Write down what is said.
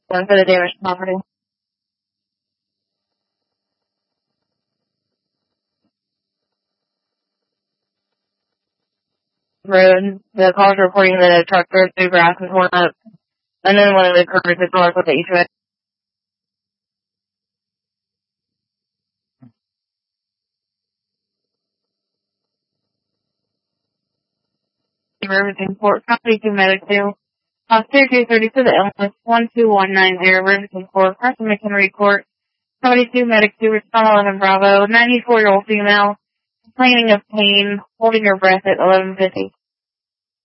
One for the damaged property. Road. The calls reporting that a truck drove through grass and torn up. And then one of the cars is north with the east of it. Riverton Court, Company 2 Medic 2. Officer 230 for the illness, 12190, Riverton Court, Carson McHenry Court, Company 2 Medic 2, respond 11 Bravo, 94-year-old female, complaining of pain, holding her breath at 11:50.